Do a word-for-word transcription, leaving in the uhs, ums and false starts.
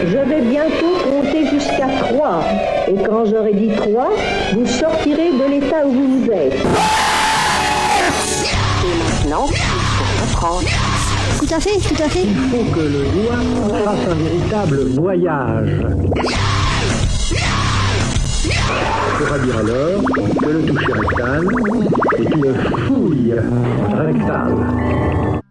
Je vais bientôt compter jusqu'à trois. Et quand j'aurai dit trois, vous sortirez de l'état où vous vous êtes. Et maintenant, il faut reprendre. Tout à fait, tout à fait. Il faut que le doigt fasse un véritable voyage. On pourra dire alors que le toucher rectal est une fouille rectale.